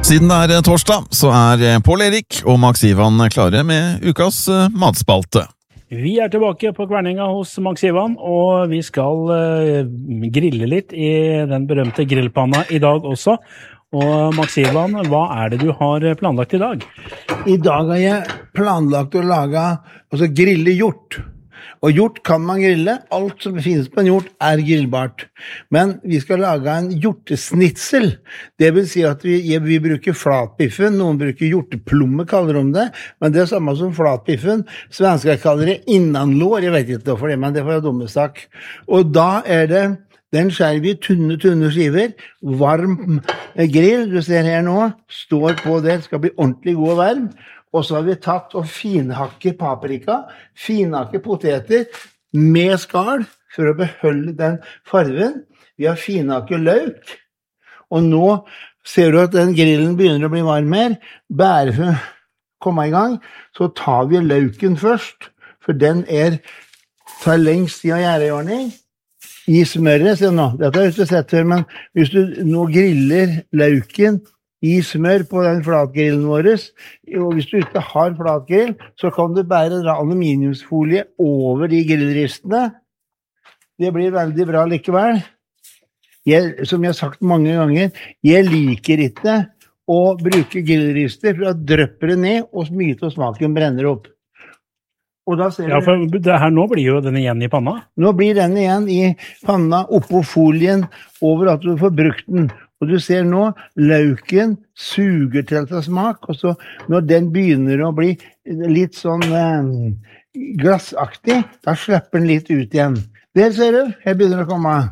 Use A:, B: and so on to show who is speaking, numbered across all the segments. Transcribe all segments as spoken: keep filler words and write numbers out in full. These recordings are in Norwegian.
A: Siden det er torsdag, så er Pål Erik og Max Ivan klare med ukas matspalte.
B: Vi er tilbake på Kverninga hos Max Ivan, og vi skal uh, grille litt i den berømte grillpanna i dag også. Og Max Ivan, hva er det du har planlagt i dag?
C: I dag har jeg planlagt å lage, altså grille hjort. Og hjort kan man grille. Alt som finnes på en hjort er grillbart. Men vi skal lage en hjortesnitsel. Det vil si at vi, vi bruker flatbiffen. Noen bruker hjorteplomme, kaller de det. Men det er samme som flatbiffen. Svensker kaller det innanlår. Jeg vet ikke hvorfor det, men det får jeg dumme sak. Og da er det, den skjærer vi tunne, tunne skiver. Varm grill, du ser her nå, står på det. Det skal bli ordentlig god og varm. Og så har vi tatt og finhakke paprika, finhakke poteter med skall for å beholde den farven. Vi har finhakke løk, og nå ser du at den grillen begynner å bli varm her. Bare for å komme i gang, så tar vi løken først, for den er, tar lengst i å gjøre i ordning. I smøret, se nå, dette har jeg ikke sett før, men hvis du nå griller løken i smør på den flatgrillen vår, og hvis du ikke har flatgrill, så kan du bare dra aluminiumsfolie over de grillristene. Det blir veldig bra likevel. Jeg, som jeg har sagt mange ganger, jeg liker ikke å bruke grillrister, for da drøpper det ned, og mye av smaken brenner opp. Og da ser
B: ja, for det her, nå blir jo den igjen i panna.
C: Nå blir den igjen i panna, oppå folien, over at du får brukt den. Og du ser nå, løken suger til til smak, og så når den begynner å bli litt sånn eh, glassaktig, da slipper den litt ut igjen. Der ser du, her begynner det å komme.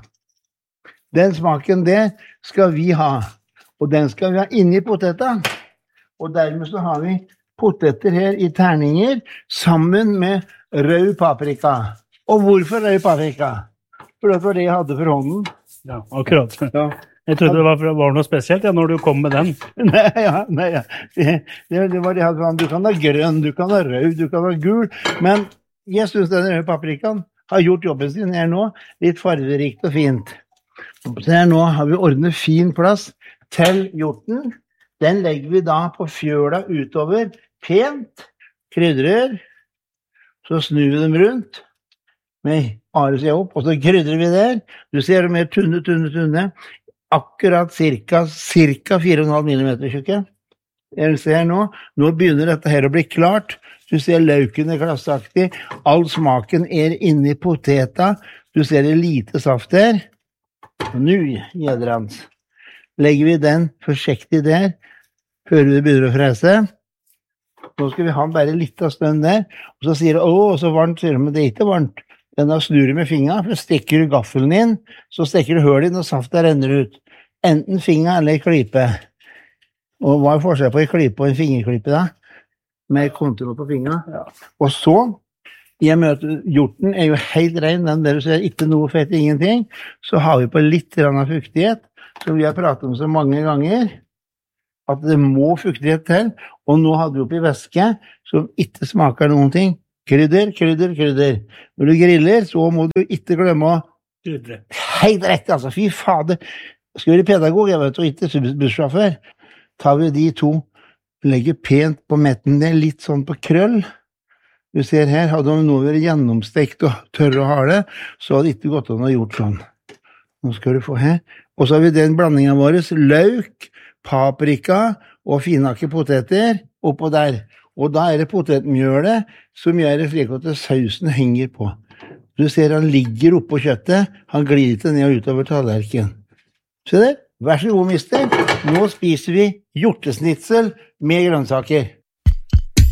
C: Den smaken der skal vi ha, og den skal vi ha inni poteta. Og dermed så har vi poteter her i terninger, sammen med rød paprika. Og hvorfor rød paprika? For det var det jeg hadde for hånden.
B: Ja, akkurat.
C: Ja.
B: Jeg trodde det var, var noe spesielt ja, når du kom med den.
C: Nei, ja, nei, ja. Det, det var det jeg hadde for hånden. Du kan ha grønn, du kan ha rød, du kan ha gul, men jeg synes denne røde paprikaen har gjort jobben sin her nå, litt farverikt og fint. Så her nå har vi ordnet fin plass til hjorten. Den legger vi da på fjøla utover, pent, krydrer, så snur vi dem rundt, med ares jeg opp, og så krydrer vi der. Du ser det mer tunne, tunne, tunne, akkurat cirka, cirka fire komma fem millimeter tjukke. Jeg ser nå, nå begynner dette her å bli klart. Du ser løken er glassaktig, all smaken er inne i poteta, du ser det lite saft der. Og nå, gjedrans, legger vi den forsiktig der, før vi begynner å frese. Nå skal vi ha den bare litt av stund der, og så sier det, åh, så varmt, sier det, men det er ikke varmt. Den har snur med fingra, for stikker du gaffelen inn, så stikker du høl inn, og saften renner ut. Enten fingra eller klype. Og hva er forskjell på en klype og en fingerklype da? Med kontroll på fingra. Ja. Og så, jeg møter, hjorten er jo helt ren, den der du ser ikke noe fett, ingenting. Så har vi på litt grann av fuktighet, som vi har pratet om så mange ganger, at det må fuktighet til, og nå hadde vi oppi væske, som ikke smaker noen ting. Krydder, krydder, krydder. Når du griller, så må du ikke glemme å
B: krydre.
C: Helt rett, altså. Fy fader. Skal vi være pedagog, jeg vet, og ikke bussjåfør. Tar vi de to, legger pent på metten der, litt sånn på krøll. Du ser her, hadde de nå vært gjennomstekt og tørre å ha det, så hadde det ikke gått an å gjort sånn. Nå skal du få her. Og så har vi den blandingen vår, løk, paprika og finhakke poteter oppå der. Og da er det potetmjølet som gjør det slik at sausen henger på. Du ser han ligger oppå kjøttet, han glir ikke ned og utover tallerken. Se der, vær så god, mister. Nå spiser vi hjortesnitsel med grønnsaker.